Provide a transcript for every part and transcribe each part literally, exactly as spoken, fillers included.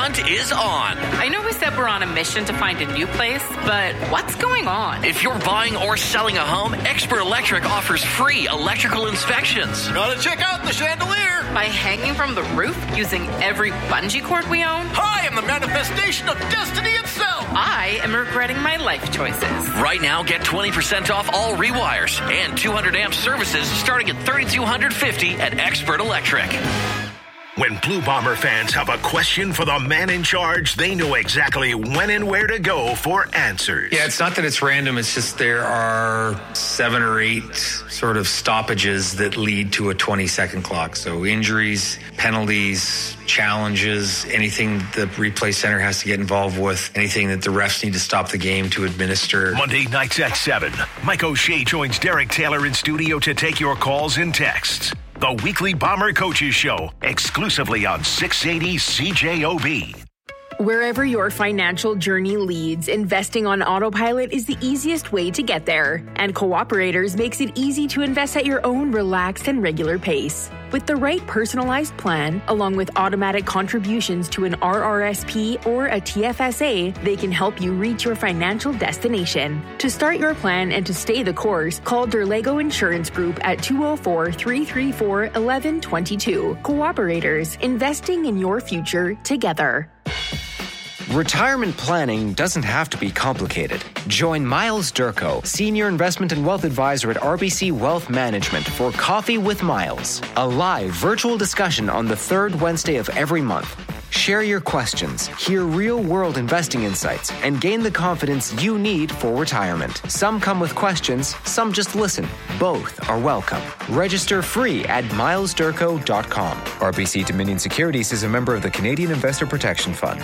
hunt is on. I know we said we're on a mission to find a new place, but what's going on? If you're buying or selling a home, Expert Electric offers free electrical inspections. Gotta check out the chandelier. By hanging from the roof using every bungee cord we own? I am the manifestation of destiny itself. I am regretting my life choices. Right now, get twenty percent off all rewires and two hundred amp services starting at three thousand two hundred fifty dollars at Expert Electric. When Blue Bomber fans have a question for the man in charge, they know exactly when and where to go for answers. Yeah, it's not that it's random. It's just there are seven or eight sort of stoppages that lead to a twenty-second clock. So injuries, penalties, challenges, anything the replay center has to get involved with, anything that the refs need to stop the game to administer. Monday nights at seven, Mike O'Shea joins Derek Taylor in studio to take your calls and texts. The weekly Bomber Coaches Show, exclusively on six eighty C J O B. Wherever your financial journey leads, investing on autopilot is the easiest way to get there. And Cooperators makes it easy to invest at your own relaxed and regular pace. With the right personalized plan, along with automatic contributions to an R R S P or a T F S A, they can help you reach your financial destination. To start your plan and to stay the course, call Derlego Insurance Group at two oh four, three three four, one one two two. Cooperators, investing in your future together. Retirement planning doesn't have to be complicated. Join Miles Durko, Senior Investment and Wealth Advisor at R B C Wealth Management for Coffee with Miles, a live virtual discussion on the third Wednesday of every month. Share your questions, hear real-world investing insights, and gain the confidence you need for retirement. Some come with questions, some just listen. Both are welcome. Register free at miles durko dot com. R B C Dominion Securities is a member of the Canadian Investor Protection Fund.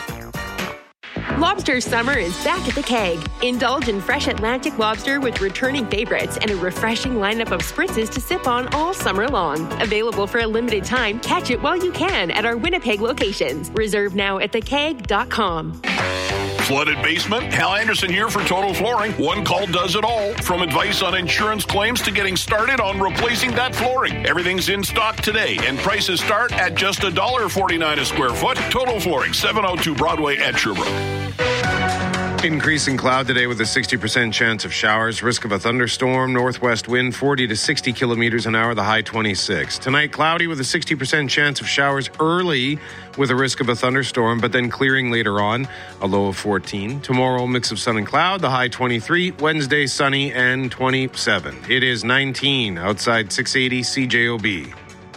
Lobster summer is back at the Keg. Indulge in fresh Atlantic lobster with returning favorites and a refreshing lineup of spritzes to sip on all summer long. Available for a limited time, catch it while you can at our Winnipeg locations. Reserve now at the keg dot com. Flooded basement? Hal Anderson here for Total Flooring. One call does it all. From advice on insurance claims to getting started on replacing that flooring. Everything's in stock today, and prices start at just one dollar forty-nine a square foot. Total Flooring, seven oh two Broadway at Sherbrooke. Increasing cloud today with a sixty percent chance of showers. Risk of a thunderstorm. Northwest wind forty to sixty kilometers an hour. The high twenty-six. Tonight, cloudy with a sixty percent chance of showers early with a risk of a thunderstorm, but then clearing later on. A low of fourteen. Tomorrow, mix of sun and cloud. The high twenty-three. Wednesday, sunny and twenty-seven. It is nineteen outside six eighty C J O B.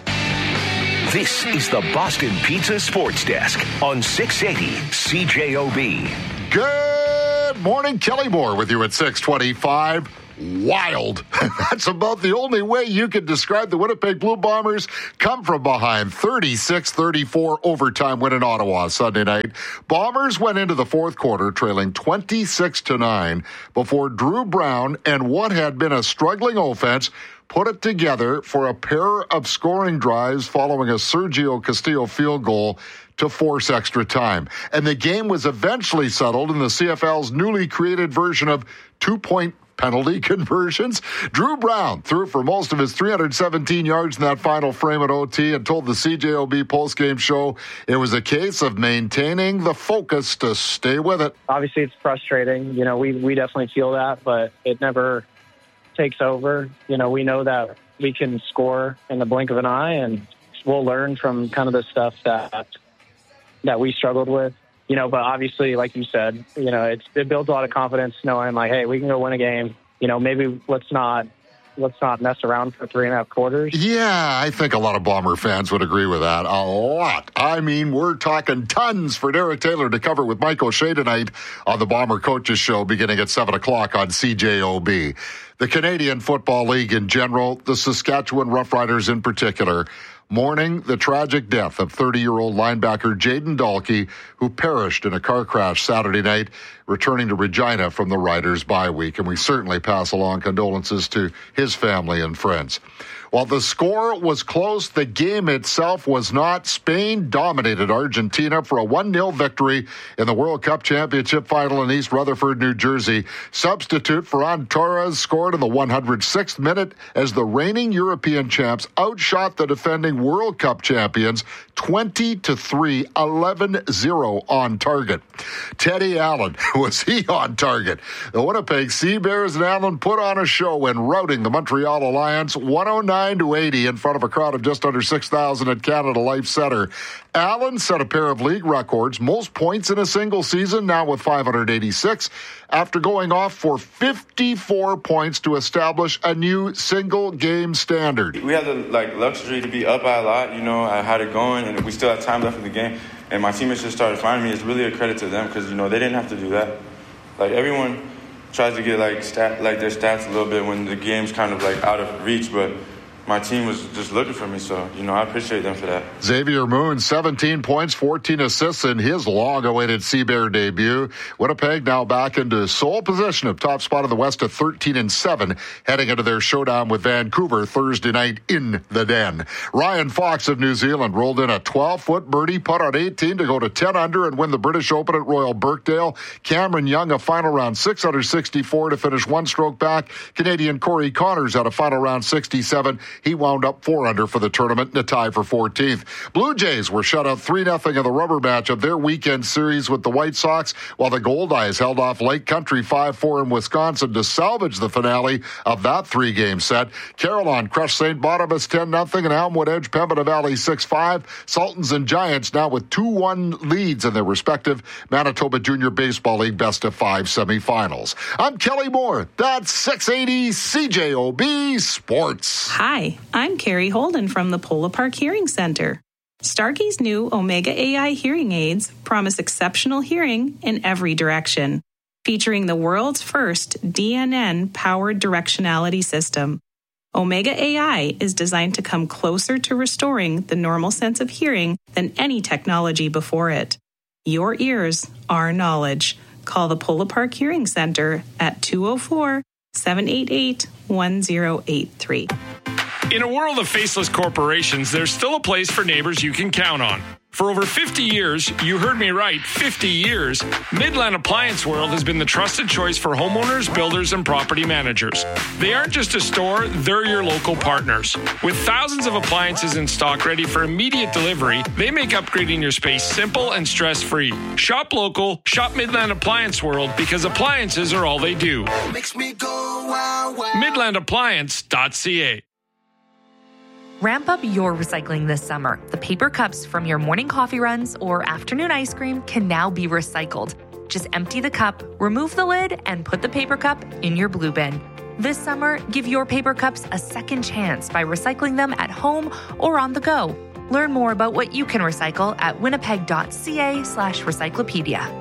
This is the Boston Pizza Sports Desk on six eighty C J O B. Good morning, Kelly Moore with you at six twenty-five. Wild. That's about the only way you could describe the Winnipeg Blue Bombers. Come from behind, thirty-six thirty-four overtime win in Ottawa Sunday night. Bombers went into the fourth quarter trailing twenty-six to nine before Drew Brown and what had been a struggling offense put it together for a pair of scoring drives following a Sergio Castillo field goal to force extra time. And the game was eventually settled in the C F L's newly created version of two-point penalty conversions. Drew Brown threw for most of his three hundred seventeen yards in that final frame at O T and told the C J O B postgame show it was a case of maintaining the focus to stay with it. Obviously, it's frustrating. You know, we, we definitely feel that, but it never takes over. You know, we know that we can score in the blink of an eye, and we'll learn from kind of the stuff that that we struggled with. You know, but obviously, like you said, you know, it's, it builds a lot of confidence knowing, like, hey, we can go win a game. You know, maybe let's not let's not mess around for three and a half quarters. Yeah, I think a lot of Bomber fans would agree with that. A lot. I mean, we're talking tons for Derek Taylor to cover with Mike O'Shea tonight on the Bomber Coaches Show beginning at seven o'clock on C J O B. The Canadian Football League in general, the Saskatchewan Roughriders in particular, mourning the tragic death of thirty-year-old linebacker Jaden Dalkey, who perished in a car crash Saturday night, returning to Regina from the Riders' bye week. And we certainly pass along condolences to his family and friends. While the score was close, the game itself was not. Spain dominated Argentina for a one nil victory in the World Cup Championship final in East Rutherford, New Jersey. Substitute Ferran Torres scored in the one hundred sixth minute as the reigning European champs outshot the defending World Cup champions twenty to three, eleven zero on target. Teddy Allen, was he on target? The Winnipeg Sea Bears and Allen put on a show when routing the Montreal Alliance one oh nine to eighty in front of a crowd of just under six thousand at Canada Life Centre. Allen set a pair of league records, most points in a single season, now with five hundred eighty-six, after going off for fifty-four points to establish a new single-game standard. We had the like luxury to be up by a lot, you know, I had it going, and we still had time left in the game, and my teammates just started finding me. It's really a credit to them because, you know, they didn't have to do that. Like, everyone tries to get, like, stat, like their stats a little bit when the game's kind of, like, out of reach, but my team was just looking for me, so, you know, I appreciate them for that. Xavier Moon, seventeen points, fourteen assists in his long-awaited Sea Bear debut. Winnipeg now back into sole position of top spot in the West at thirteen and seven, heading into their showdown with Vancouver Thursday night in the Den. Ryan Fox of New Zealand rolled in a twelve-foot birdie putt on eighteen to go to ten under and win the British Open at Royal Birkdale. Cameron Young, a final round six under sixty-four to finish one stroke back. Canadian Corey Connors had a final round sixty-seven. He wound up four under for the tournament in a tie for fourteenth. Blue Jays were shut out three nothing in the rubber match of their weekend series with the White Sox, while the Goldeyes held off Lake Country five four in Wisconsin to salvage the finale of that three-game set. Carolina crushed Saint Boniface ten nothing and Elmwood edged Pembina Valley six five. Sultans and Giants now with two one leads in their respective Manitoba Junior Baseball League best of five semifinals. I'm Kelly Moore. That's six eighty C J O B Sports. Hi. I'm Carrie Holden from the Polo Park Hearing Center. Starkey's new Omega A I hearing aids promise exceptional hearing in every direction, featuring the world's first D N N-powered directionality system. Omega A I is designed to come closer to restoring the normal sense of hearing than any technology before it. Your ears, our knowledge. Call the Polo Park Hearing Center at two oh four, seven eight eight, one oh eight three. In a world of faceless corporations, there's still a place for neighbors you can count on. For over fifty years, you heard me right, fifty years, Midland Appliance World has been the trusted choice for homeowners, builders, and property managers. They aren't just a store, they're your local partners. With thousands of appliances in stock ready for immediate delivery, they make upgrading your space simple and stress-free. Shop local, shop Midland Appliance World, because appliances are all they do. Makes me go wow, wow. midland appliance dot c a. Ramp up your recycling this summer. The paper cups from your morning coffee runs or afternoon ice cream can now be recycled. Just empty the cup, remove the lid, and put the paper cup in your blue bin. This summer, give your paper cups a second chance by recycling them at home or on the go. Learn more about what you can recycle at winnipeg.ca slash recyclopedia.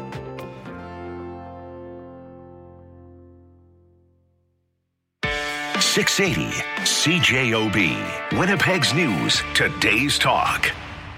six eighty C J O B, Winnipeg's News, today's talk.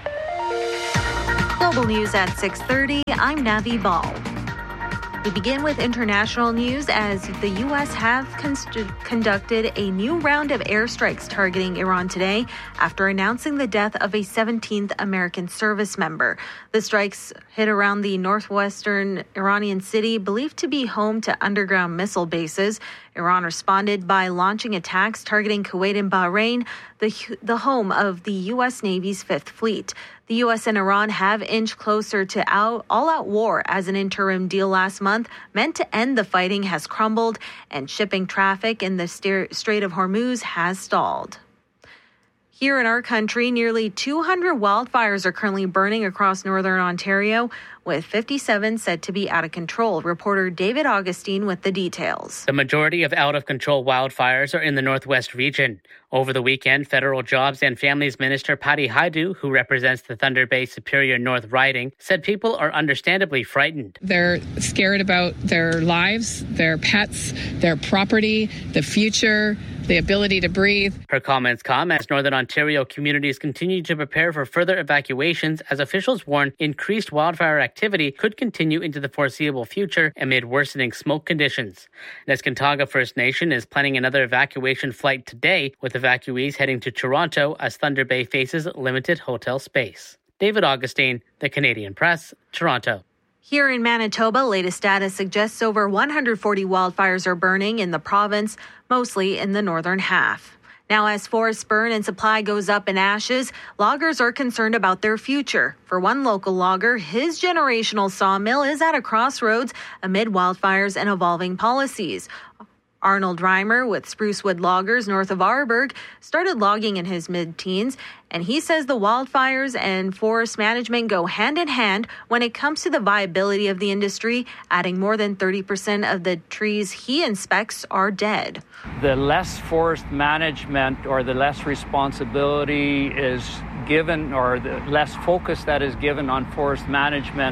Global News at six thirty, I'm Navi Ball. We begin with international news as the U S have const- conducted a new round of airstrikes targeting Iran today after announcing the death of a seventeenth American service member. The strikes hit around the northwestern Iranian city believed to be home to underground missile bases. Iran responded by launching attacks targeting Kuwait and Bahrain, the, the home of the U S Navy's Fifth Fleet. The U S and Iran have inched closer to out, all-out war as an interim deal last month meant to end the fighting has crumbled and shipping traffic in the Strait of Hormuz has stalled. Here in our country, nearly two hundred wildfires are currently burning across northern Ontario, with fifty-seven said to be out of control. Reporter David Augustine with the details. The majority of out-of-control wildfires are in the Northwest region. Over the weekend, Federal Jobs and Families Minister Patty Hajdu, who represents the Thunder Bay Superior North riding, said people are understandably frightened. They're scared about their lives, their pets, their property, the future. the ability to breathe. Her comments come as Northern Ontario communities continue to prepare for further evacuations as officials warn increased wildfire activity could continue into the foreseeable future amid worsening smoke conditions. Neskantaga First Nation is planning another evacuation flight today, with evacuees heading to Toronto as Thunder Bay faces limited hotel space. David Augustine, The Canadian Press, Toronto. Here in Manitoba, latest data suggests over one hundred forty wildfires are burning in the province, mostly in the northern half. Now, as forests burn and supply goes up in ashes, loggers are concerned about their future. For one local logger, his generational sawmill is at a crossroads amid wildfires and evolving policies. Arnold Reimer with Sprucewood Loggers north of Arborg started logging in his mid-teens, and he says the wildfires and forest management go hand in hand when it comes to the viability of the industry, adding more than thirty percent of the trees he inspects are dead. The less forest management or the less responsibility is given, or the less focus that is given on forest management,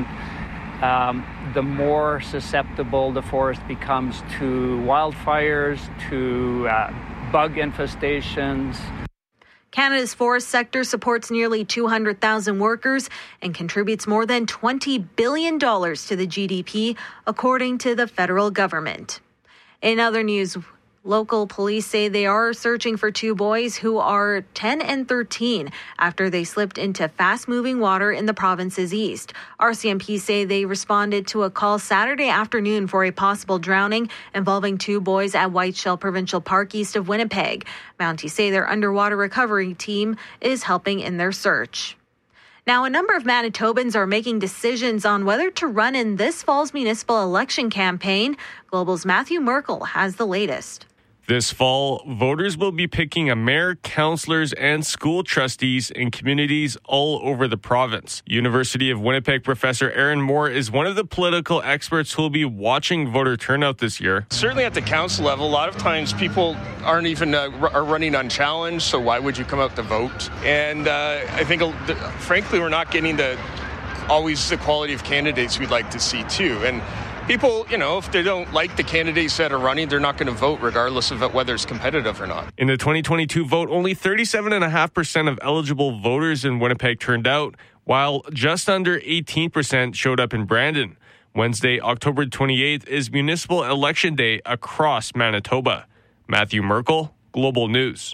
Um, the more susceptible the forest becomes to wildfires, to uh, bug infestations. Canada's forest sector supports nearly two hundred thousand workers and contributes more than twenty billion dollars to the G D P, according to the federal government. In other news, local police say they are searching for two boys who are ten and thirteen after they slipped into fast-moving water in the province's east. R C M P say they responded to a call Saturday afternoon for a possible drowning involving two boys at Whiteshell Provincial Park east of Winnipeg. Mounties say their underwater recovery team is helping in their search. Now, a number of Manitobans are making decisions on whether to run in this fall's municipal election campaign. Global's Matthew Merkel has the latest. This fall, voters will be picking a mayor, councillors, and school trustees in communities all over the province. University of Winnipeg professor Aaron Moore is one of the political experts who will be watching voter turnout this year. Certainly at the council level, a lot of times people aren't even uh, are running unchallenged, so why would you come out to vote? And uh, I think, uh, frankly, we're not getting the always the quality of candidates we'd like to see, too. And people, you know, if they don't like the candidates that are running, they're not going to vote regardless of whether it's competitive or not. In the twenty twenty-two vote, only thirty-seven point five percent of eligible voters in Winnipeg turned out, while just under eighteen percent showed up in Brandon. Wednesday, October twenty-eighth, is Municipal Election Day across Manitoba. Matthew Merkel, Global News.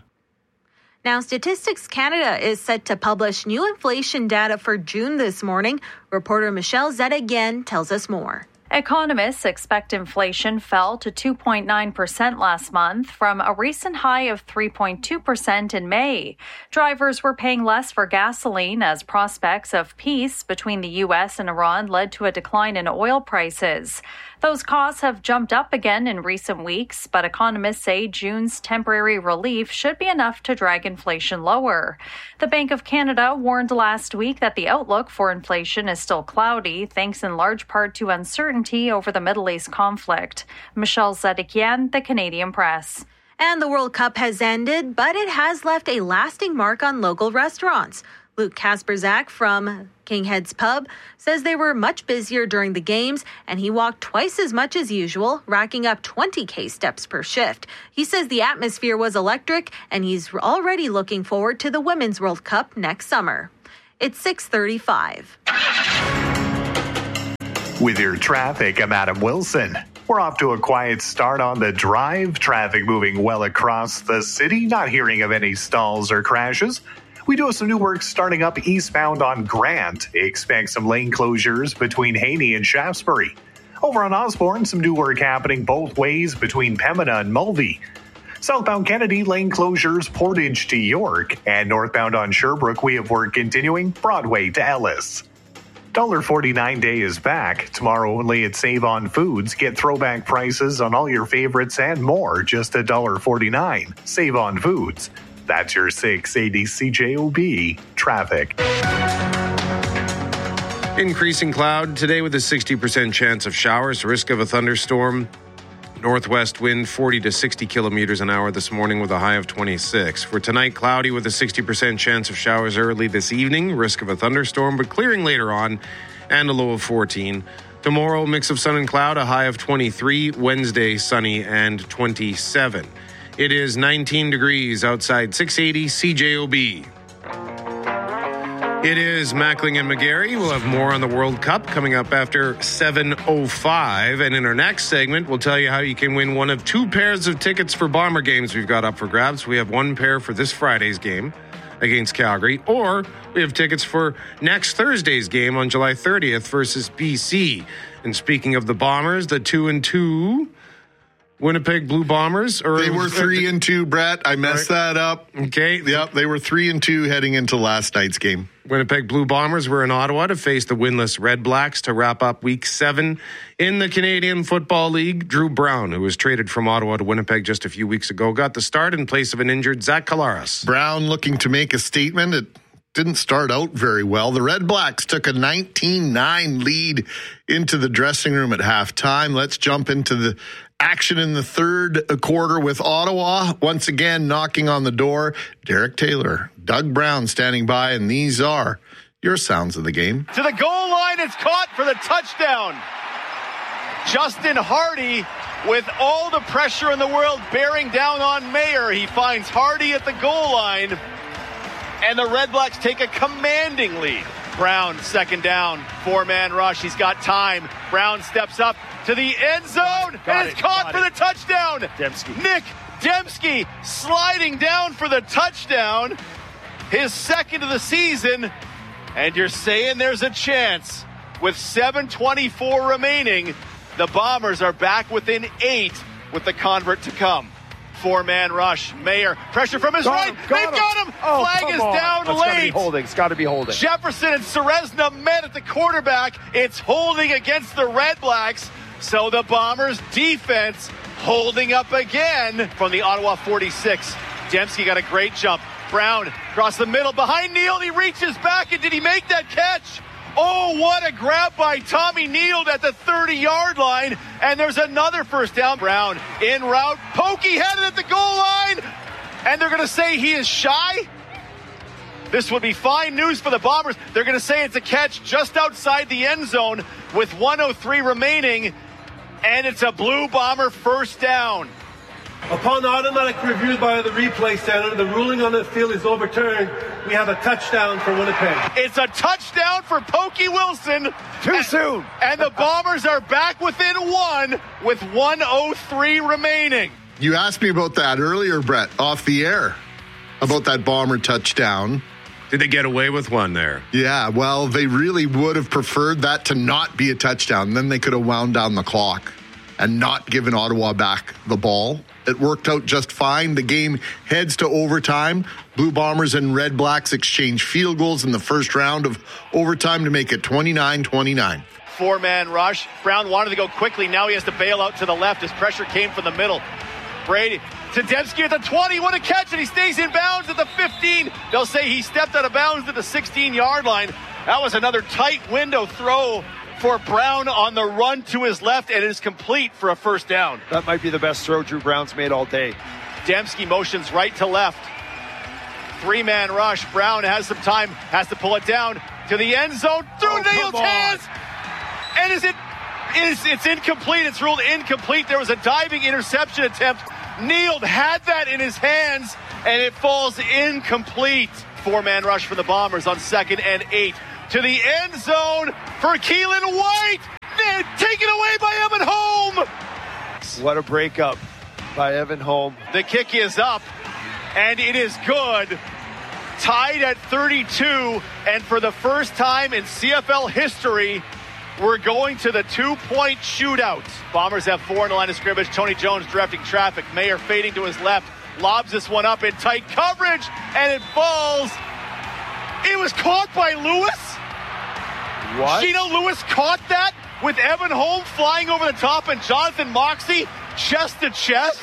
Now, Statistics Canada is set to publish new inflation data for June this morning. Reporter Michelle Zedigan tells us more. Economists expect inflation fell to two point nine percent last month from a recent high of three point two percent in May. Drivers were paying less for gasoline as prospects of peace between the U S and Iran led to a decline in oil prices. Those costs have jumped up again in recent weeks, but economists say June's temporary relief should be enough to drag inflation lower. The Bank of Canada warned last week that the outlook for inflation is still cloudy, thanks in large part to uncertainty over the Middle East conflict. Michelle Zedikian, The Canadian Press. And the World Cup has ended, but it has left a lasting mark on local restaurants. Luke Kasperzak from King Head's Pub says they were much busier during the games, and he walked twice as much as usual, racking up twenty K steps per shift. He says the atmosphere was electric, and he's already looking forward to the Women's World Cup next summer. It's six thirty-five. With your traffic, I'm Adam Wilson. We're off to a quiet start on the drive. Traffic moving well across the city, not hearing of any stalls or crashes. We do have some new work starting up eastbound on Grant. Expect some lane closures between Haney and Shaftesbury. Over on Osborne, some new work happening both ways between Pembina and Mulvey. Southbound Kennedy, lane closures Portage to York. And northbound on Sherbrooke, we have work continuing Broadway to Ellis. one forty-nine day is back. Tomorrow only at Save On Foods. Get throwback prices on all your favorites and more. Just one forty-nine. Save On Foods. That's your six eighty C J O B traffic. Increasing cloud today with a sixty percent chance of showers. Risk of a thunderstorm. Northwest wind forty to sixty kilometers an hour this morning with a high of twenty-six. For tonight, cloudy with a sixty percent chance of showers early this evening. Risk of a thunderstorm, but clearing later on and a low of fourteen. Tomorrow, mix of sun and cloud, a high of twenty-three. Wednesday, sunny and twenty-seven. It is nineteen degrees outside, six eighty C J O B. It is Mackling and McGarry. We'll have more on the World Cup coming up after seven oh five. And in our next segment, we'll tell you how you can win one of two pairs of tickets for Bomber games we've got up for grabs. We have one pair for this Friday's game against Calgary, or we have tickets for next Thursday's game on July thirtieth versus B C. And speaking of the Bombers, the two and two Winnipeg Blue Bombers, or they were three and two, Brett. I messed right. that up. Okay. Yep, they were three and two heading into last night's game. Winnipeg Blue Bombers were in Ottawa to face the winless Red Blacks to wrap up week seven in the Canadian Football League. Drew Brown, who was traded from Ottawa to Winnipeg just a few weeks ago, got the start in place of an injured Zach Collaros. Brown looking to make a statement. It didn't start out very well. The Red Blacks took a nineteen nine lead into the dressing room at halftime. Let's jump into the action in the third quarter with Ottawa once again knocking on the door. Derek Taylor, Doug Brown standing by, and these are your sounds of the game. To the goal line, it's caught for the touchdown. Justin Hardy, with all the pressure in the world bearing down on Mayer, he finds Hardy at the goal line, and the Red Blacks take a commanding lead. Brown, second down, four-man rush. He's got time. Brown steps up to the end zone, got and it's it, caught for it. the touchdown. Dembski. Nick Dembski sliding down for the touchdown, his second of the season, and you're saying there's a chance. With seven twenty-four remaining, the Bombers are back within eight with the convert to come. Four-man rush. Mayer, pressure from his got right. Him, got They've him. got him. Oh, Flag is on. down That's late. Gotta be holding. It's got to be holding. Jefferson and Serezna met at the quarterback. It's holding against the Red Blacks. So the Bombers' defense holding up again from the Ottawa forty-six. Dembski got a great jump. Brown across the middle behind Neal. He reaches back, and did he make that catch? Oh, what a grab by Tommy Neal at the thirty-yard line. And there's another first down. Brown in route. Pokey headed at the goal line. And they're going to say he is shy. This would be fine news for the Bombers. They're going to say it's a catch just outside the end zone with one oh three remaining. And it's a Blue Bomber first down. Upon the automatic review by the replay center, the ruling on the field is overturned. We have a touchdown for Winnipeg. It's a touchdown for Pokey Wilson. Too and, soon. And the Bombers are back within one with one oh three remaining. You asked me about that earlier, Brett, off the air, about that Bomber touchdown. Did they get away with one there? Yeah, well, they really would have preferred that to not be a touchdown. Then they could have wound down the clock and not given Ottawa back the ball. It worked out just fine. The game heads to overtime. Blue Bombers and Red Blacks exchange field goals in the first round of overtime to make it twenty-nine twenty-nine. Four-man rush. Brown wanted to go quickly. Now he has to bail out to the left as pressure came from the middle. Brady to Dembski at the twenty. What a catch, and he stays in bounds at the fifteen. They'll say he stepped out of bounds at the sixteen-yard line. That was another tight window throw for Brown on the run to his left, and it is complete for a first down. That might be the best throw Drew Brown's made all day. Dembski motions right to left. Three-man rush. Brown has some time, has to pull it down to the end zone through oh, Neal's hands. And is it is it's incomplete. It's ruled incomplete. There was a diving interception attempt. Neal had that in his hands, and it falls incomplete. Four-man rush for the Bombers on second and eight. To the end zone for Keelan White. Taken away by Evan Holm. What a breakup by Evan Holm. The kick is up, and it is good. Tied at thirty-two, and for the first time in C F L history, we're going to the two-point shootout. Bombers have four in the line of scrimmage. Tony Jones directing traffic. Mayer fading to his left. Lobs this one up in tight coverage, and it falls. It was caught by Lewis. What? Gino Lewis caught that with Evan Holm flying over the top and Jonathan Moxey chest to chest.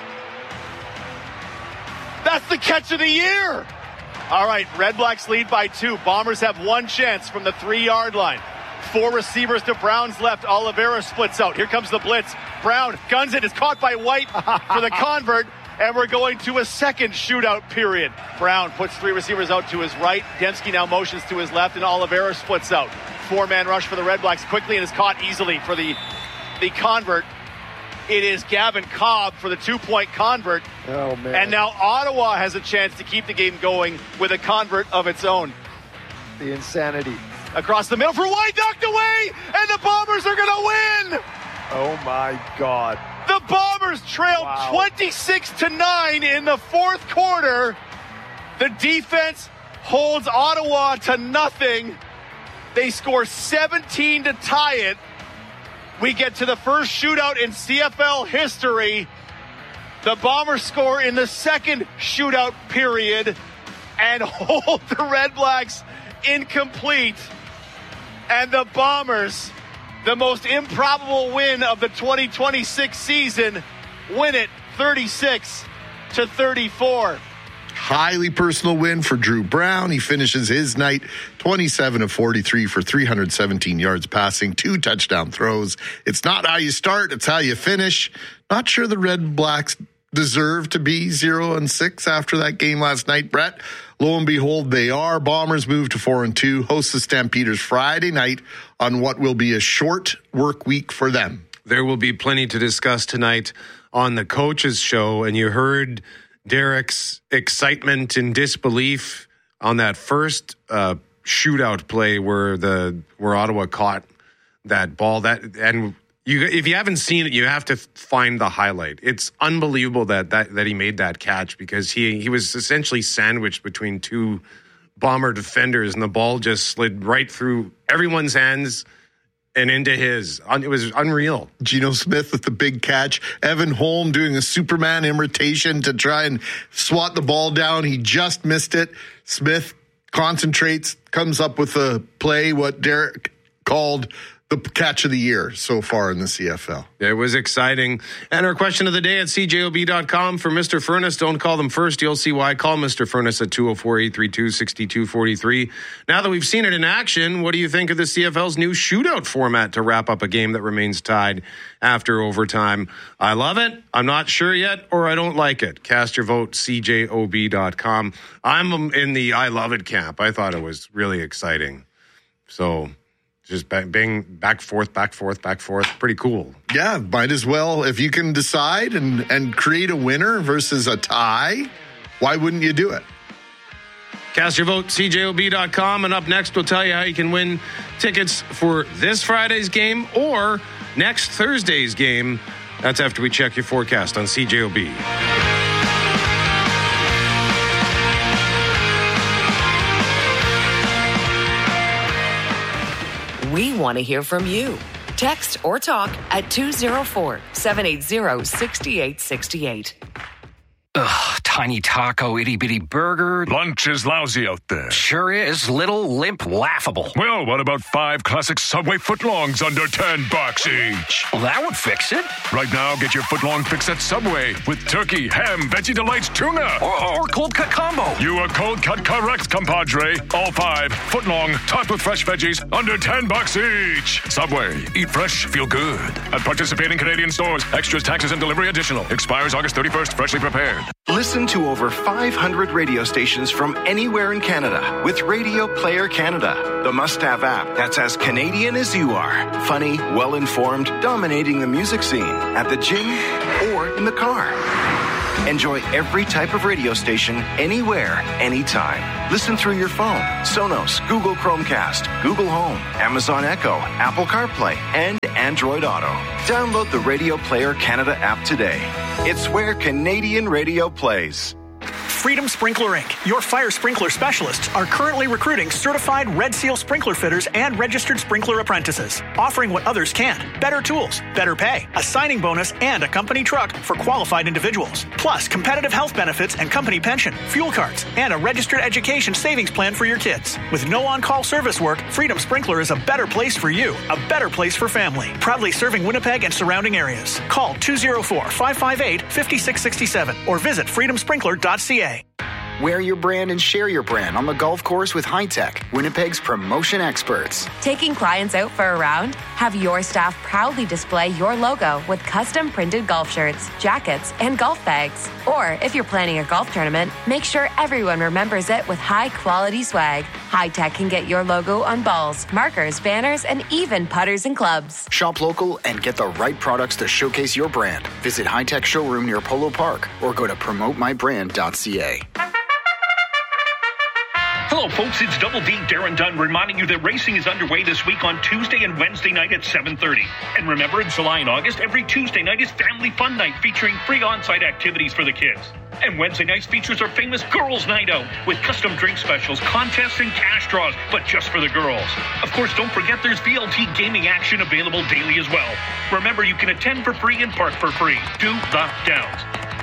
That's the catch of the year. All right, Red Blacks lead by two. Bombers have one chance from the three-yard line. Four receivers to Brown's left. Oliveira splits out. Here comes the blitz. Brown guns it. Is caught by White for the convert. And we're going to a second shootout period. Brown puts three receivers out to his right. Dembski now motions to his left, and Oliveira splits out. Four-man rush for the Red Blacks quickly and is caught easily for the, the convert. It is Gavin Cobb for the two-point convert. Oh, man. And now Ottawa has a chance to keep the game going with a convert of its own. The insanity. Across the middle for White, knocked away, and the Bombers are going to win! Oh, my God. The Bombers trailed wow. twenty-six to nine in the fourth quarter. The defense holds Ottawa to nothing. They score seventeen to tie it. We get to the first shootout in C F L history. The Bombers score in the second shootout period and hold the Red Blacks incomplete. And the Bombers, the most improbable win of the twenty twenty-six season, win it thirty-six to thirty-four. Highly personal win for Drew Brown. He finishes his night twenty-seven of forty-three for three hundred seventeen yards passing, two touchdown throws. It's not how you start, it's how you finish. Not sure the Red Blacks deserve to be zero and six after that game last night, Brett. Lo and behold, they are. Bombers move to four and two, host the Stampeders Friday night on what will be a short work week for them. There will be plenty to discuss tonight on the coaches show, and you heard Derek's excitement and disbelief on that first uh, shootout play where the where Ottawa caught that ball. That and you, if you haven't seen it, you have to find the highlight. It's unbelievable that that, that he made that catch because he he was essentially sandwiched between two Bomber defenders, and the ball just slid right through everyone's hands and into his. It was unreal. Geno Smith with the big catch. Evan Holm doing a Superman imitation to try and swat the ball down. He just missed it. Smith concentrates, comes up with a play, what Derek called the catch of the year so far in the C F L. It was exciting. And our question of the day at C J O B dot com for Mister Furness. Don't call them first. You'll see why. Call Mister Furness at two oh four, eight three two, six two four three. Now that we've seen it in action, what do you think of the C F L's new shootout format to wrap up a game that remains tied after overtime? I love it. I'm not sure yet, or I don't like it. Cast your vote, C J O B dot com. I'm in the I love it camp. I thought it was really exciting. So just bang, bang, back, forth, back, forth, back, forth. Pretty cool. Yeah, might as well. If you can decide and, and create a winner versus a tie, why wouldn't you do it? Cast your vote, C J O B dot com. And up next, we'll tell you how you can win tickets for this Friday's game or next Thursday's game. That's after we check your forecast on C J O B. We want to hear from you. Text or talk at two oh four, seven eight zero, six eight six eight. Ugh, tiny taco, itty bitty burger. Lunch is lousy out there. Sure is. Little, limp, laughable. Well, what about five classic Subway footlongs under ten bucks each? Well, that would fix it. Right now, get your footlong fix at Subway with turkey, ham, veggie delights, tuna. Or, or cold cut combo. You are cold cut correct, compadre. All five footlong, topped with fresh veggies, under ten bucks each. Subway. Eat fresh, feel good. At participating Canadian stores. Extras, taxes, and delivery additional. Expires August thirty-first. Freshly prepared. Listen to over five hundred radio stations from anywhere in Canada with Radio Player Canada, the must-have app that's as Canadian as you are. Funny, well-informed, dominating the music scene at the gym or in the car. Enjoy every type of radio station anywhere, anytime. Listen through your phone, Sonos, Google Chromecast, Google Home, Amazon Echo, Apple CarPlay, and Android Auto. Download the Radio Player Canada app today. It's where Canadian radio plays. Freedom Sprinkler Incorporated, your fire sprinkler specialists, are currently recruiting certified Red Seal sprinkler fitters and registered sprinkler apprentices, offering what others can't: better tools, better pay, a signing bonus, and a company truck for qualified individuals. Plus, competitive health benefits and company pension, fuel cards, and a registered education savings plan for your kids. With no on-call service work, Freedom Sprinkler is a better place for you, a better place for family. Proudly serving Winnipeg and surrounding areas. Call two oh four, five five eight, five six six seven or visit freedom sprinkler dot c a. Wear your brand and share your brand on the golf course with High-Tech, Winnipeg's promotion experts. Taking clients out for a round? Have your staff proudly display your logo with custom printed golf shirts, jackets, and golf bags. Or if you're planning a golf tournament, make sure everyone remembers it with high-quality swag. High-Tech can get your logo on balls, markers, banners, and even putters and clubs. Shop local and get the right products to showcase your brand. Visit High-Tech Showroom near Polo Park or go to promote my brand dot c a. Hello, folks. It's Double D Darren Dunn reminding you that racing is underway this week on Tuesday and Wednesday night at seven thirty. And remember, in July and August, every Tuesday night is Family Fun Night featuring free on-site activities for the kids. And Wednesday nights features our famous Girls' Night Out with custom drink specials, contests, and cash draws, but just for the girls. Of course, don't forget there's V L T gaming action available daily as well. Remember, you can attend for free and park for free. Do the Downs.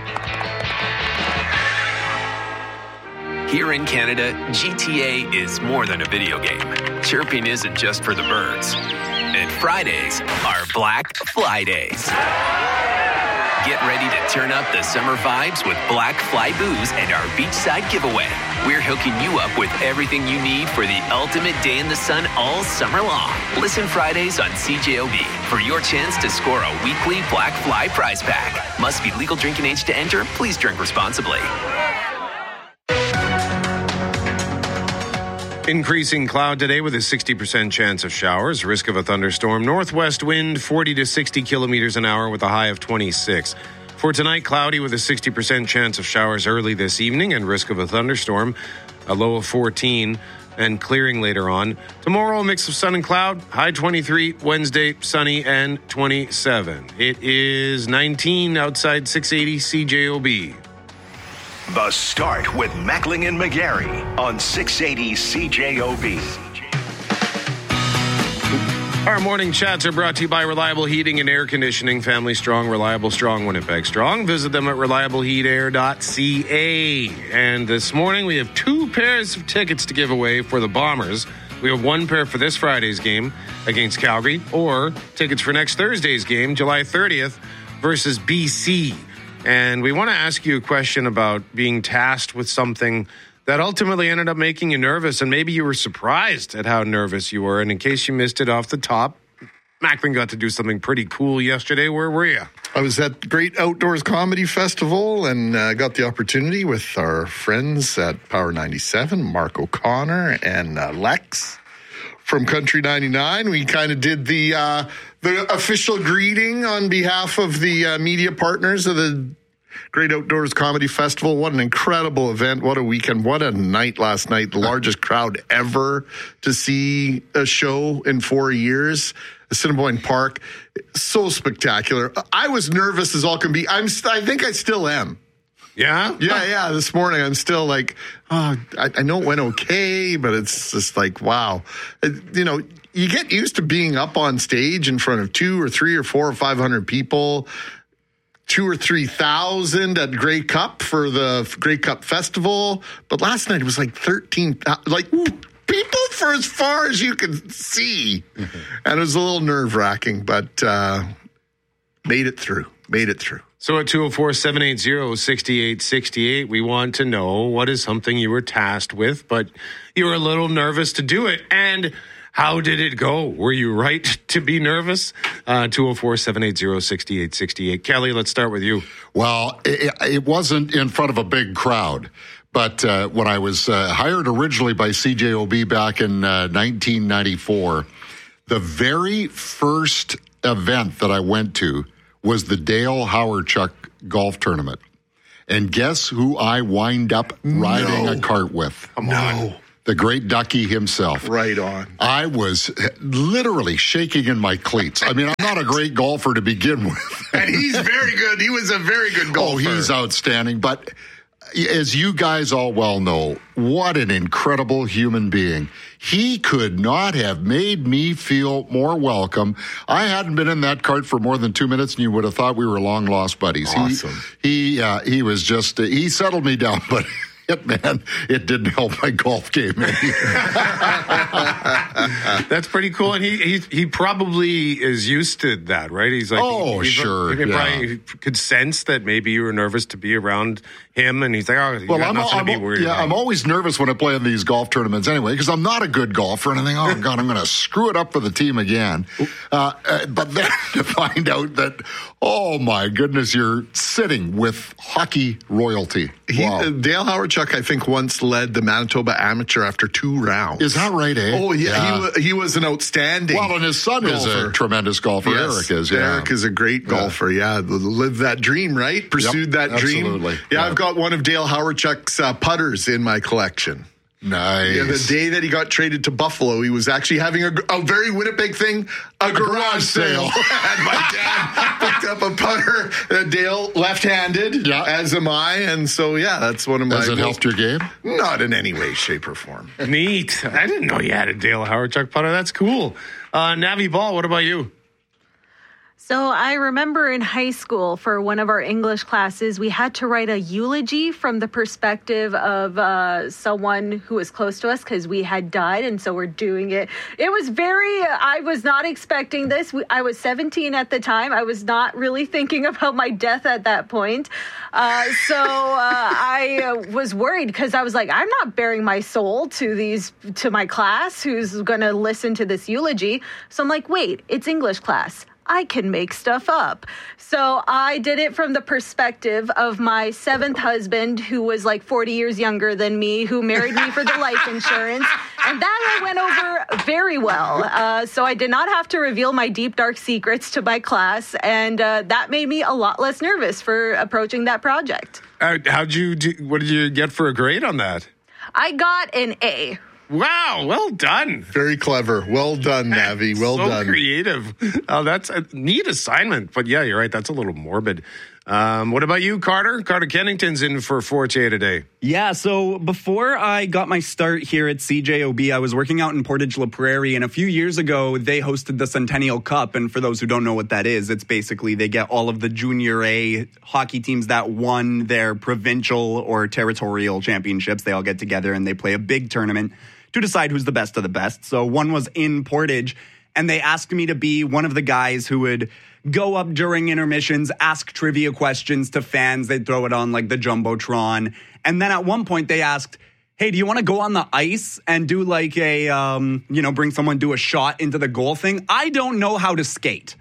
Here in Canada, G T A is more than a video game. Chirping isn't just for the birds. And Fridays are Black Fly Days. Get ready to turn up the summer vibes with Black Fly Booze and our beachside giveaway. We're hooking you up with everything you need for the ultimate day in the sun all summer long. Listen Fridays on C J O B for your chance to score a weekly Black Fly prize pack. Must be legal drinking age to enter. Please drink responsibly. Increasing cloud today with a sixty percent chance of showers, risk of a thunderstorm. Northwest wind forty to sixty kilometers an hour with a high of twenty-six. For tonight, cloudy with a sixty percent chance of showers early this evening and risk of a thunderstorm, a low of fourteen, and clearing later on. Tomorrow, a mix of sun and cloud, high twenty-three. Wednesday, sunny and twenty-seven. It is nineteen outside six eighty C J O B. The Start with Mackling and McGarry on six eighty C J O B. Our morning chats are brought to you by Reliable Heating and Air Conditioning. Family strong, reliable strong, Winnipeg strong. Visit them at reliable heat air dot c a. And this morning we have two pairs of tickets to give away for the Bombers. We have one pair for this Friday's game against Calgary, or tickets for next Thursday's game, July thirtieth, versus B C. And we want to ask you a question about being tasked with something that ultimately ended up making you nervous, and maybe you were surprised at how nervous you were. And in case you missed it off the top, Macklin got to do something pretty cool yesterday. Where were you? I was at the Great Outdoors Comedy Festival and uh, got the opportunity with our friends at Power ninety-seven, Mark O'Connor and uh, Lex from Country ninety-nine. We kind of did the uh, the official greeting on behalf of the uh, media partners of the Great Outdoors Comedy Festival. What an incredible event. What a weekend. What a night last night. The largest crowd ever to see a show in four years. Assiniboine Park. So spectacular. I was nervous as all can be. I'm. I think I still am. Yeah? Yeah, yeah. This morning I'm still like, oh, I, I know it went okay, but it's just like, wow. It, you know, you get used to being up on stage in front of two or three or four or five hundred people, two or three thousand at Grey Cup for the Grey Cup Festival. But last night it was like thirteen, like people for as far as you can see. Mm-hmm. And it was a little nerve wracking, but uh, made it through, made it through. So at two oh four, seven eight zero, six eight six eight, we want to know what is something you were tasked with, but you were a little nervous to do it. And how did it go? Were you right to be nervous? Uh, two oh four, seven eight zero, six eight six eight. Kelly, let's start with you. Well, it, it wasn't in front of a big crowd. But uh, when I was uh, hired originally by C J O B back in uh, nineteen ninety-four, the very first event that I went to was the Dale Howarchuk golf tournament. And guess who I wind up riding no. a cart with? Come on. The great Ducky himself. Right on. I was literally shaking in my cleats. I mean, I'm not a great golfer to begin with. And he's very good. He was a very good golfer. Oh, he's outstanding. But as you guys all well know, what an incredible human being. He could not have made me feel more welcome. I hadn't been in that cart for more than two minutes, and you would have thought we were long-lost buddies. Awesome. He he, uh, he was just, uh, he settled me down, but it, man, it didn't help my golf game any. That's pretty cool. And he, he he probably is used to that, right? He's like, oh, he, sure. He yeah. probably could sense that maybe you were nervous to be around him. And he's like, oh, you well, got I'm, nothing I'm, to be worried yeah, about. I'm always nervous when I play in these golf tournaments anyway, because I'm not a good golfer. And I think, oh, God, I'm going to screw it up for the team again. Uh, uh, but then to find out that, oh, my goodness, you're sitting with hockey royalty. He, Wow. uh, Dale Howardchuk, I think, once led the Manitoba Amateur after two rounds. Is that right, eh? Oh, yeah. Yeah. He, was, he was an outstanding Well, and his son golfer. is a tremendous golfer. Yes, Eric is, yeah. Eric is a great golfer, yeah. Lived that dream, right? Pursued Yep, that dream. absolutely. Yeah, Yeah. I've got one of Dale Howardchuk's uh, putters in my collection. Nice. Yeah, the day that he got traded to Buffalo, he was actually having a, a very Winnipeg thing, a, a garage, garage sale. And my dad picked up a putter, uh, Dale left-handed, yeah. as am I. And so, yeah, that's one of my... Has it helped your game? Not in any way, shape, or form. Neat. I didn't know you had a Dale Howardchuk putter. That's cool. Uh, Navi Ball, what about you? So I remember in high school for one of our English classes, we had to write a eulogy from the perspective of uh, someone who was close to us because we had died. And so we're doing it. It was very, I was not expecting this. I was seventeen at the time. I was not really thinking about my death at that point. Uh, so uh, I was worried because I was like, I'm not bearing my soul to these, to my class who's going to listen to this eulogy. So I'm like, wait, it's English class. I can make stuff up. So I did it from the perspective of my seventh husband, who was like forty years younger than me, who married me for the life insurance. And that went over very well. Uh, so I did not have to reveal my deep, dark secrets to my class. And uh, that made me a lot less nervous for approaching that project. Uh, how'd you do? What did you get for a grade on that? I got an A. Wow, well done. Very clever. Well done, Navi. Well so done. creative. Oh, that's a neat assignment. But yeah, you're right. That's a little morbid. Um, what about you, Carter? Carter Kennington's in for Fortier today. Yeah, so before I got my start here at C J O B, I was working out in Portage La Prairie, and a few years ago, they hosted the Centennial Cup. And for those who don't know what that is, it's basically they get all of the Junior A hockey teams that won their provincial or territorial championships. They all get together and they play a big tournament to decide who's the best of the best. So one was in Portage, and they asked me to be one of the guys who would go up during intermissions, ask trivia questions to fans. They'd throw it on like the Jumbotron. And then at one point they asked, hey, do you want to go on the ice and do like a, um, you know, bring someone do a shot into the goal thing? I don't know how to skate.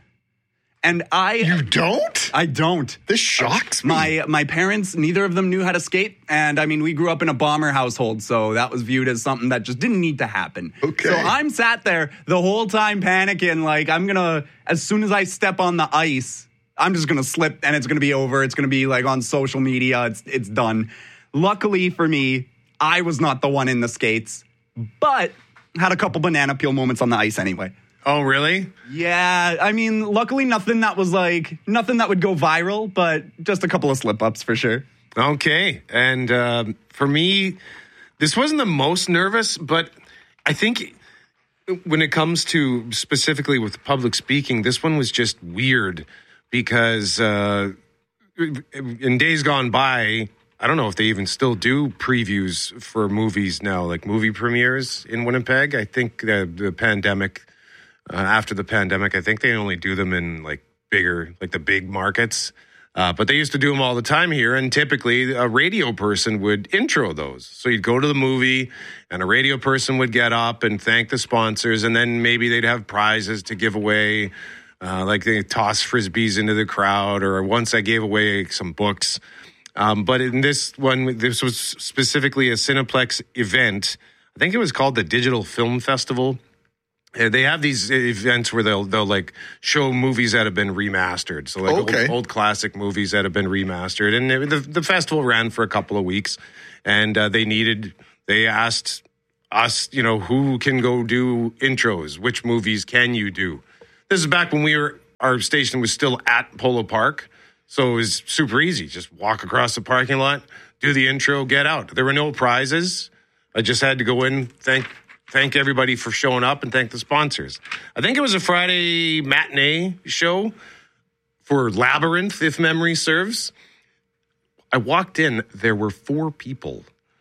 And I... You don't? I don't. This shocks me. My my parents, neither of them knew how to skate. And I mean, we grew up in a bomber household, so that was viewed as something that just didn't need to happen. Okay. So I'm sat there the whole time panicking, like I'm going to, as soon as I step on the ice, I'm just going to slip and it's going to be over. It's going to be like on social media. It's it's done. Luckily for me, I was not the one in the skates, but had a couple banana peel moments on the ice anyway. Oh, really? Yeah, I mean, luckily nothing that was like, nothing that would go viral, but just a couple of slip-ups for sure. Okay, and um, for me, this wasn't the most nervous, but I think when it comes to specifically with public speaking, this one was just weird because uh, in days gone by, I don't know if they even still do previews for movies now, like movie premieres in Winnipeg. I think the, the pandemic... Uh, after the pandemic, I think they only do them in like bigger, like the big markets. Uh, but they used to do them all the time here. And typically a radio person would intro those. So you'd go to the movie and a radio person would get up and thank the sponsors. And then maybe they'd have prizes to give away. Uh, like they toss Frisbees into the crowd. Or once I gave away some books. Um, but in this one, this was specifically a Cineplex event. I think it was called the Digital Film Festival. They have these events where they'll they'll like show movies that have been remastered, so like okay. old, old classic movies that have been remastered. And it, the the festival ran for a couple of weeks, and uh, they needed they asked us, you know, who can go do intros, which movies can you do? This is back when we were our station was still at Polo Park, so it was super easy. Just walk across the parking lot, do the intro, get out. There were no prizes. I just had to go in, thank. Thank everybody for showing up and thank the sponsors. I think it was a Friday matinee show for Labyrinth, if memory serves. I walked in, there were four people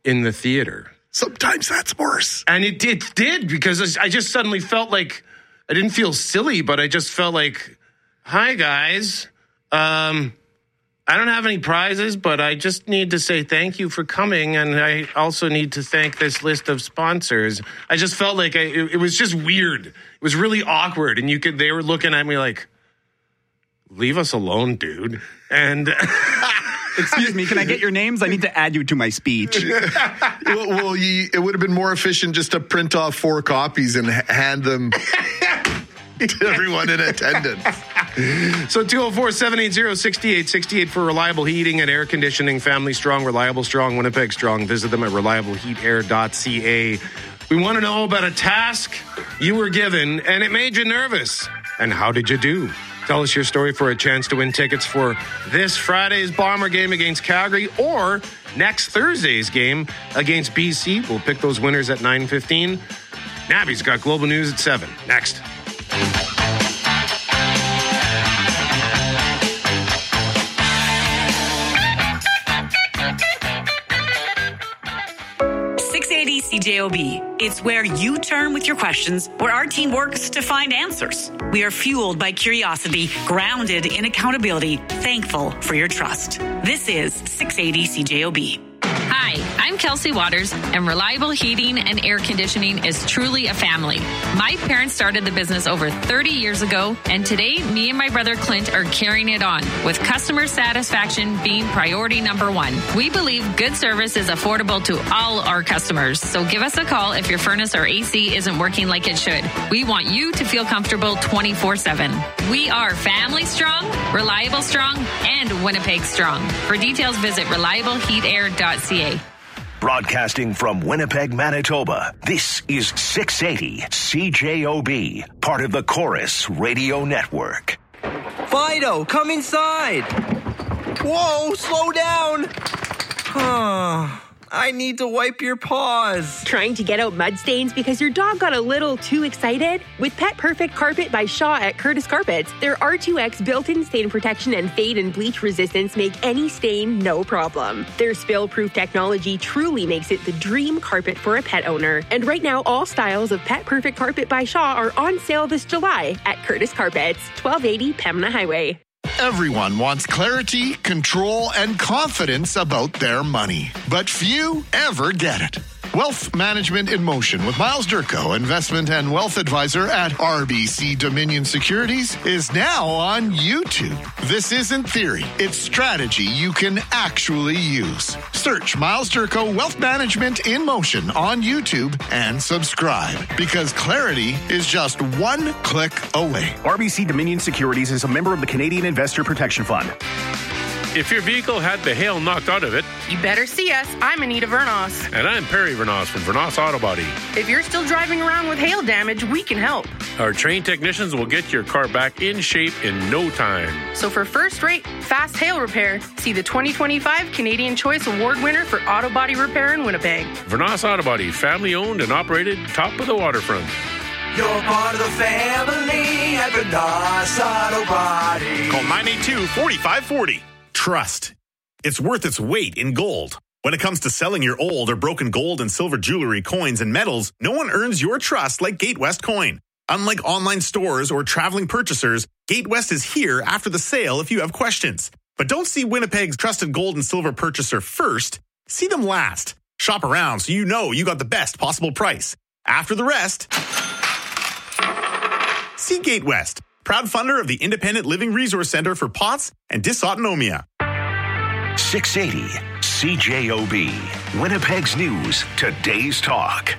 in the theater. Sometimes that's worse. And it, it did, because I just suddenly felt like, I didn't feel silly, but I just felt like, hi, guys. Um, I don't have any prizes, but I just need to say thank you for coming. And I also need to thank this list of sponsors. I just felt like I, it, it was just weird. It was really awkward. And you could, they were looking at me like, leave us alone, dude. And excuse me, can I get your names? I need to add you to my speech. well, well you, it would have been more efficient just to print off four copies and ha- hand them to everyone in attendance. So two oh four, seven eight zero, six eight six eight for reliable heating and air conditioning. Family strong, reliable strong, Winnipeg strong. Visit them at reliable heat air dot c a. We want to know about a task you were given and it made you nervous. And how did you do? Tell us your story for a chance to win tickets for this Friday's Bomber game against Calgary or next Thursday's game against B C. We'll pick those winners at nine fifteen. Nabby's got Global News at seven. Next. six eighty C J O B. It's where you turn with your questions, where our team works to find answers. We are fueled by curiosity, grounded in accountability, thankful for your trust. This is six eighty C J O B. Hi, I'm Kelsey Waters, and Reliable Heating and Air Conditioning is truly a family. My parents started the business over thirty years ago, and today, me and my brother Clint are carrying it on, with customer satisfaction being priority number one. We believe good service is affordable to all our customers, so give us a call if your furnace or A C isn't working like it should. We want you to feel comfortable twenty-four seven. We are family strong, reliable strong, and Winnipeg strong. For details, visit reliable heat air dot c a. Broadcasting from Winnipeg, Manitoba, this is six eighty C J O B, part of the Chorus Radio Network. Fido, come inside. Whoa, slow down. Huh. I need to wipe your paws. Trying to get out mud stains because your dog got a little too excited? With Pet Perfect Carpet by Shaw at Curtis Carpets, their R two X built-in stain protection and fade and bleach resistance make any stain no problem. Their spill-proof technology truly makes it the dream carpet for a pet owner. And right now, all styles of Pet Perfect Carpet by Shaw are on sale this July at Curtis Carpets, twelve eighty Pembina Highway. Everyone wants clarity, control, and confidence about their money, but few ever get it. Wealth Management in Motion with Miles Durko, investment and wealth advisor at R B C Dominion Securities, is now on YouTube. This isn't theory, it's strategy you can actually use. Search Miles Durko Wealth Management in Motion on YouTube and subscribe, because clarity is just one click away. R B C Dominion Securities is a member of the Canadian Investor Protection Fund. If your vehicle had the hail knocked out of it, you better see us. I'm Anita Vernos. And I'm Perry Vernos from Vernos Auto Body. If you're still driving around with hail damage, we can help. Our trained technicians will get your car back in shape in no time. So for first-rate, fast hail repair, see the twenty twenty-five Canadian Choice Award winner for auto body repair in Winnipeg. Vernos Auto Body, family-owned and operated, top of the waterfront. You're part of the family at Vernos Auto Body. Call nine eight two, four five four zero. Trust. It's worth its weight in gold. When it comes to selling your old or broken gold and silver jewelry, coins, and metals, no one earns your trust like Gatewest Coin. Unlike online stores or traveling purchasers, Gatewest is here after the sale if you have questions. But don't see Winnipeg's trusted gold and silver purchaser first. See them last. Shop around so you know you got the best possible price. After the rest, see Gatewest, proud funder of the Independent Living Resource Center for P O T S and Dysautonomia. six eighty C J O B, Winnipeg's News, today's talk.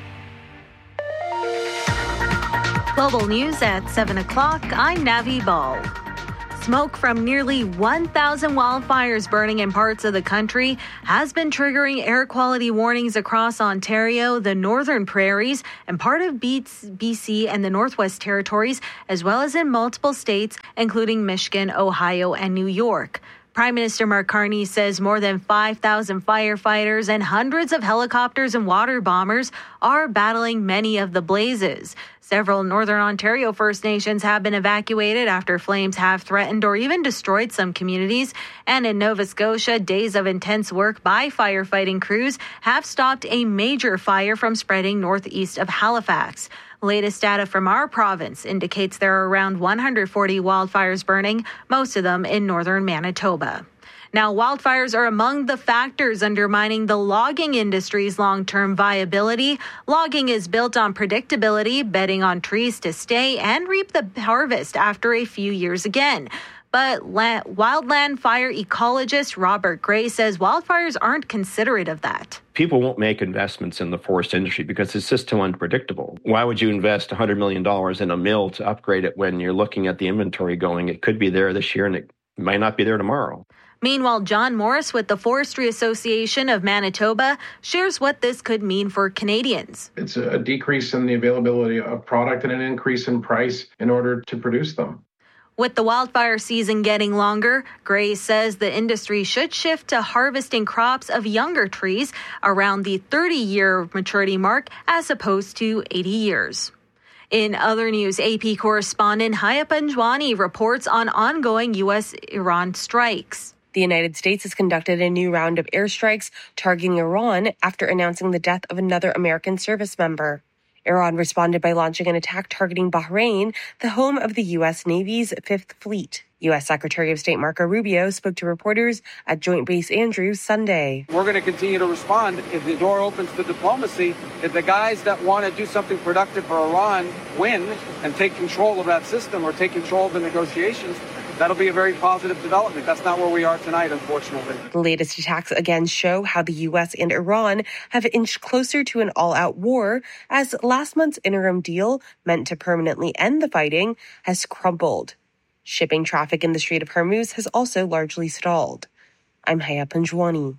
Global News at seven o'clock. I'm Navi Ball. Smoke from nearly one thousand wildfires burning in parts of the country has been triggering air quality warnings across Ontario, the Northern Prairies, and part of B C and the Northwest Territories, as well as in multiple states, including Michigan, Ohio, and New York. Prime Minister Mark Carney says more than five thousand firefighters and hundreds of helicopters and water bombers are battling many of the blazes. Several Northern Ontario First Nations have been evacuated after flames have threatened or even destroyed some communities. And in Nova Scotia, days of intense work by firefighting crews have stopped a major fire from spreading northeast of Halifax. Latest data from our province indicates there are around one hundred forty wildfires burning, most of them in northern Manitoba. Now, wildfires are among the factors undermining the logging industry's long-term viability. Logging is built on predictability, betting on trees to stay and reap the harvest after a few years again. But la- wildland fire ecologist Robert Gray says wildfires aren't considerate of that. People won't make investments in the forest industry because it's just too unpredictable. Why would you invest one hundred million dollars in a mill to upgrade it when you're looking at the inventory going, it could be there this year and it might not be there tomorrow? Meanwhile, John Morris with the Forestry Association of Manitoba shares what this could mean for Canadians. It's a decrease in the availability of product and an increase in price in order to produce them. With the wildfire season getting longer, Gray says the industry should shift to harvesting crops of younger trees around the thirty-year maturity mark as opposed to eighty years. In other news, A P correspondent Haya Panjwani reports on ongoing U S Iran strikes. The United States has conducted a new round of airstrikes targeting Iran after announcing the death of another American service member. Iran responded by launching an attack targeting Bahrain, the home of the U S Navy's Fifth Fleet. U S Secretary of State Marco Rubio spoke to reporters at Joint Base Andrews Sunday. We're going to continue to respond if the door opens to diplomacy. If the guys that want to do something productive for Iran win and take control of that system or take control of the negotiations, that'll be a very positive development. That's not where we are tonight, unfortunately. The latest attacks again show how the U S and Iran have inched closer to an all-out war as last month's interim deal, meant to permanently end the fighting, has crumbled. Shipping traffic in the Strait of Hormuz has also largely stalled. I'm Haya Panjwani.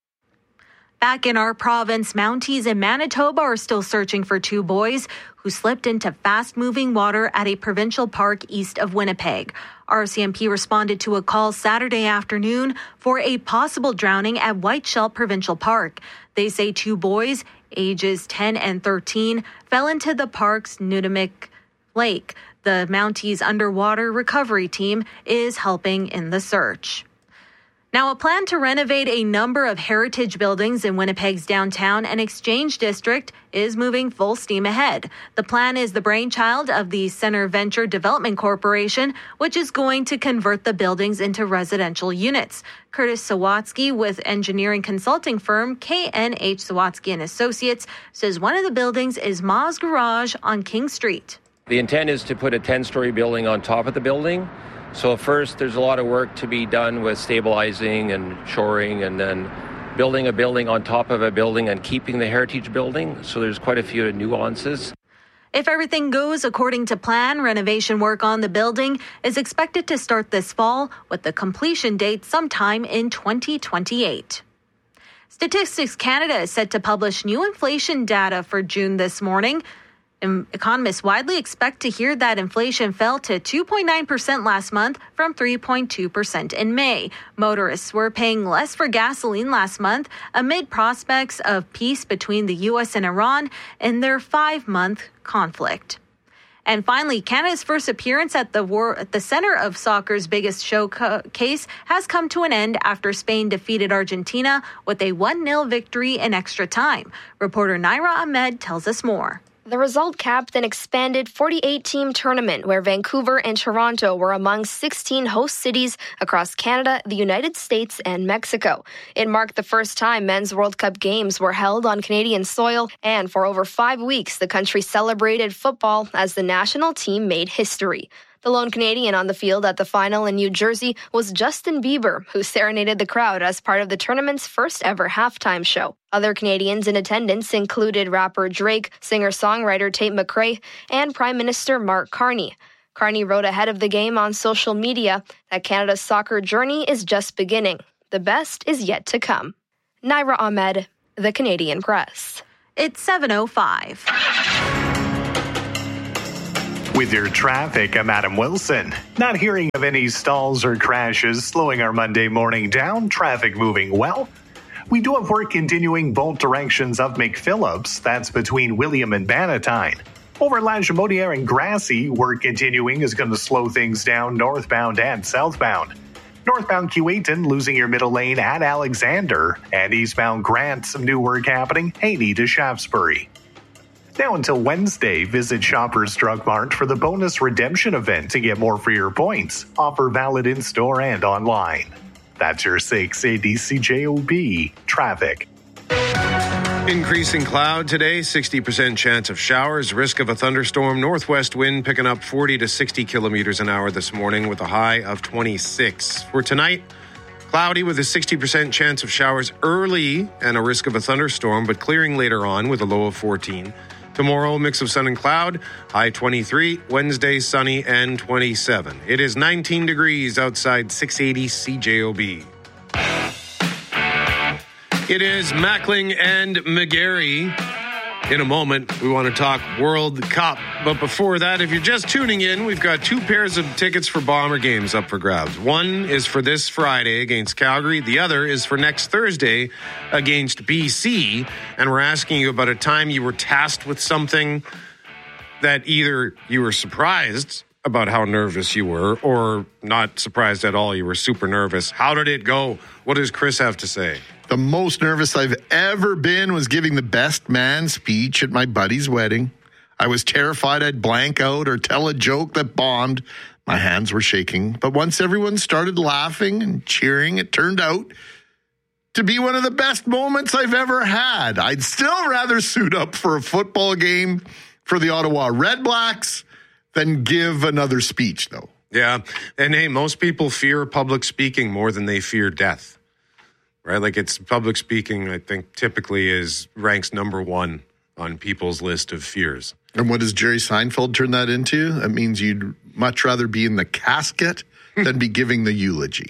Back in our province, Mounties in Manitoba are still searching for two boys who slipped into fast-moving water at a provincial park east of Winnipeg. R C M P responded to a call Saturday afternoon for a possible drowning at Whiteshell Provincial Park. They say two boys, ages ten and thirteen, fell into the park's Nudamik Lake. The Mounties Underwater Recovery Team is helping in the search. Now, a plan to renovate a number of heritage buildings in Winnipeg's downtown and Exchange District is moving full steam ahead. The plan is the brainchild of the Center Venture Development Corporation, which is going to convert the buildings into residential units. Curtis Sawatsky with engineering consulting firm K N H Sawatsky and Associates says one of the buildings is Ma's Garage on King Street. The intent is to put a ten-story building on top of the building. So first, there's a lot of work to be done with stabilizing and shoring and then building a building on top of a building and keeping the heritage building. So there's quite a few nuances. If everything goes according to plan, renovation work on the building is expected to start this fall with the completion date sometime in twenty twenty-eight. Statistics Canada is set to publish new inflation data for June this morning. Economists widely expect to hear that inflation fell to two point nine percent last month from three point two percent in May. Motorists were paying less for gasoline last month amid prospects of peace between the U S and Iran in their five-month conflict. And finally, Canada's first appearance at the war at the center of soccer's biggest showcase has come to an end after Spain defeated Argentina with a one nil victory in extra time. Reporter Naira Ahmed tells us more. The result capped an expanded forty-eight team tournament where Vancouver and Toronto were among sixteen host cities across Canada, the United States, and Mexico. It marked the first time men's World Cup games were held on Canadian soil, and for over five weeks, the country celebrated football as the national team made history. The lone Canadian on the field at the final in New Jersey was Justin Bieber, who serenaded the crowd as part of the tournament's first ever halftime show. Other Canadians in attendance included rapper Drake, singer-songwriter Tate McRae, and Prime Minister Mark Carney. Carney wrote ahead of the game on social media that Canada's soccer journey is just beginning. The best is yet to come. Naira Ahmed, The Canadian Press. It's seven oh five. With your traffic, I'm Adam Wilson. Not hearing of any stalls or crashes slowing our Monday morning down. Traffic moving well. We do have work continuing both directions of McPhillips. That's between William and Bannatyne. Over La Jamodiere and Grassy, work continuing is going to slow things down northbound and southbound. Northbound Keewatin, losing your middle lane at Alexander. And eastbound Grant, some new work happening, Haney to Shaftesbury. Now until Wednesday, visit Shoppers Drug Mart for the bonus redemption event to get more for your points. Offer valid in-store and online. That's your six eighty C J O B traffic. Increasing cloud today, sixty percent chance of showers, risk of a thunderstorm, northwest wind picking up forty to sixty kilometers an hour this morning with a high of twenty-six. For tonight, cloudy with a sixty percent chance of showers early and a risk of a thunderstorm, but clearing later on with a low of fourteen. Tomorrow, mix of sun and cloud, high twenty-three. Wednesday, sunny and twenty-seven. It is nineteen degrees outside six eighty C J O B. It is Mackling and McGarry. In a moment, we want to talk World Cup. But before that, if you're just tuning in, we've got two pairs of tickets for Bomber games up for grabs. One is for this Friday against Calgary. The other is for next Thursday against B C. And we're asking you about a time you were tasked with something that either you were surprised about how nervous you were or not surprised at all. You were super nervous. How did it go? What does Chris have to say? The most nervous I've ever been was giving the best man speech at my buddy's wedding. I was terrified I'd blank out or tell a joke that bombed. My hands were shaking. But once everyone started laughing and cheering, it turned out to be one of the best moments I've ever had. I'd still rather suit up for a football game for the Ottawa Red Blacks than give another speech, though. Yeah. And hey, most people fear public speaking more than they fear death. Right? Like it's public speaking, I think typically is ranks number one on people's list of fears. And what does Jerry Seinfeld turn that into? That means you'd much rather be in the casket than be giving the eulogy.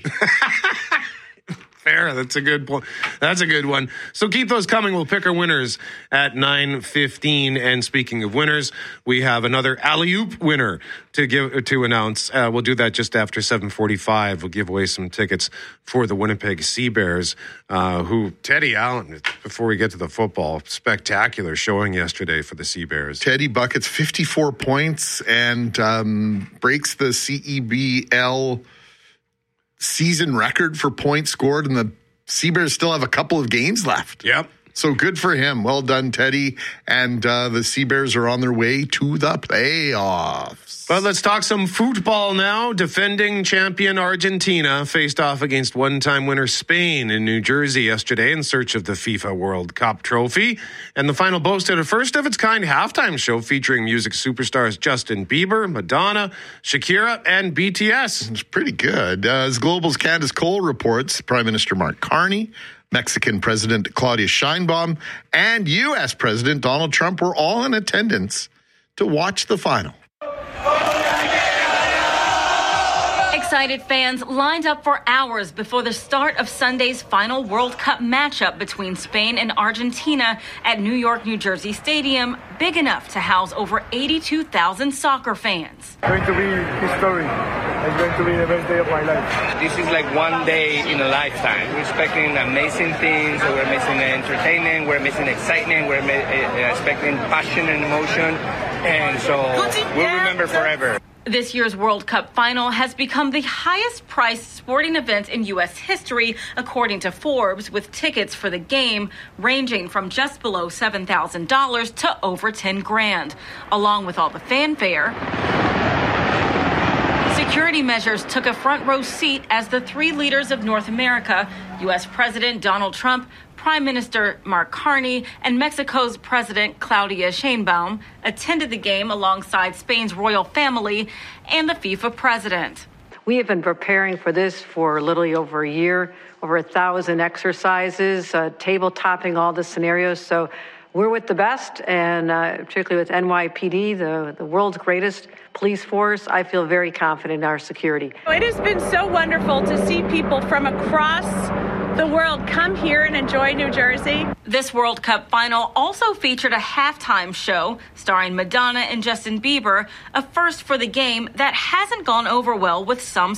Fair. That's a good point. That's a good one. So keep those coming. We'll pick our winners at nine fifteen. And speaking of winners, we have another alley-oop winner to give to announce. Uh, we'll do that just after seven forty-five. We'll give away some tickets for the Winnipeg Sea Bears, uh, who Teddy Allen, before we get to the football, spectacular showing yesterday for the Sea Bears. Teddy buckets fifty-four points and um, breaks the C E B L season record for points scored, and the Sea Bears still have a couple of games left. Yep. So good for him. Well done, Teddy. And uh, the Sea Bears are on their way to the playoffs. But let's talk some football now. Defending champion Argentina faced off against one-time winner Spain in New Jersey yesterday in search of the FIFA World Cup trophy. And the final boasted a first-of-its-kind halftime show featuring music superstars Justin Bieber, Madonna, Shakira, and B T S. It's pretty good. Uh, as Global's Candace Cole reports, Prime Minister Mark Carney, Mexican President Claudia Sheinbaum, and U S President Donald Trump were all in attendance to watch the final. Excited fans lined up for hours before the start of Sunday's final World Cup matchup between Spain and Argentina at New York, New Jersey Stadium, big enough to house over eighty-two thousand soccer fans. It's going to be history. It's going to be the best day of my life. This is like one day in a lifetime. We're expecting amazing things. We're missing entertainment. We're missing excitement. We're expecting passion and emotion. And so we'll remember forever. This year's World Cup final has become the highest priced sporting event in U S history, according to Forbes, with tickets for the game ranging from just below seven thousand dollars to over ten grand. Along with all the fanfare, security measures took a front row seat as the three leaders of North America, U S President Donald Trump, Prime Minister Mark Carney, and Mexico's President Claudia Sheinbaum attended the game alongside Spain's royal family and the FIFA president. We have been preparing for this for literally over a year, over a thousand exercises, uh, table topping all the scenarios. So we're with the best, and uh, particularly with N Y P D, the, the world's greatest police force. I feel very confident in our security. It has been so wonderful to see people from across the world, come here and enjoy New Jersey. This World Cup final also featured a halftime show starring Madonna and Justin Bieber, a first for the game that hasn't gone over well with some